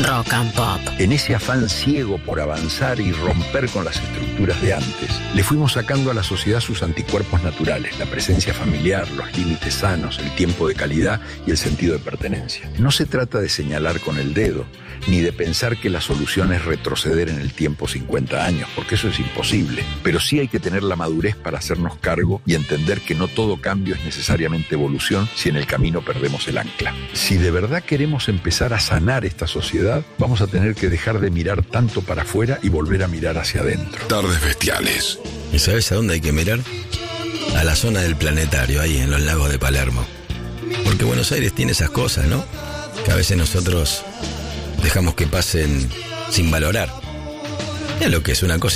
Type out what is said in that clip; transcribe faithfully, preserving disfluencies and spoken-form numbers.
Rock and Pop. En ese afán ciego por avanzar y romper con las estructuras de antes, le fuimos sacando a la sociedad sus anticuerpos naturales, la presencia familiar, los límites sanos, el tiempo de calidad y el sentido de pertenencia. No se trata de señalar con el dedo, ni de pensar que la solución es retroceder en el tiempo cincuenta años, porque eso es imposible. Pero sí hay que tener la madurez para hacernos cargo y entender que no todo cambio es necesariamente evolución si en el camino perdemos el ancla. Si de verdad queremos empezar a sanar esta sociedad, vamos a tener que dejar de mirar tanto para afuera y volver a mirar hacia adentro. Tardes bestiales. ¿Y sabes a dónde hay que mirar? A la zona del planetario, ahí en los lagos de Palermo. Porque Buenos Aires tiene esas cosas, ¿no? Que a veces nosotros dejamos que pasen sin valorar. Es lo que es una cosa